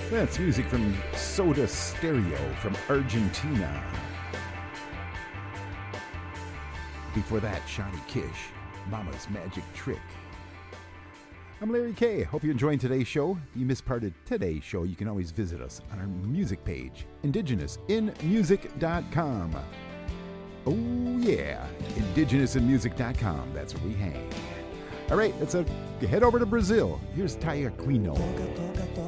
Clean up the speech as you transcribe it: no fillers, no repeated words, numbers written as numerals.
That's music from Soda Stereo from Argentina. Before that, Shani Kish, Mama's Magic Trick. I'm Larry K. Hope you're enjoying today's show. If you missed part of today's show, you can always visit us on our music page, indigenousinmusic.com. Oh yeah, indigenousinmusic.com. That's where we hang. All right, let's head over to Brazil. Here's Taya Quino.